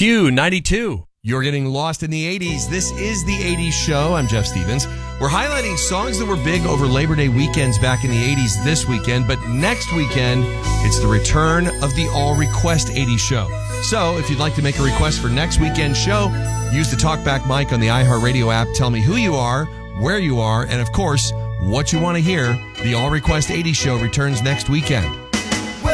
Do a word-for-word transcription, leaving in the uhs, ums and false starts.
Q ninety-two. You're getting lost in the eighties. This is the eighties show. I'm Jeff Stevens. We're highlighting songs that were big over Labor Day weekends back in the eighties this weekend, but next weekend, it's the return of the All Request eighties show. So if you'd like to make a request for next weekend's show, use the TalkBack mic on the iHeartRadio app. Tell me who you are, where you are, and of course, what you want to hear. The All Request eighties show returns next weekend.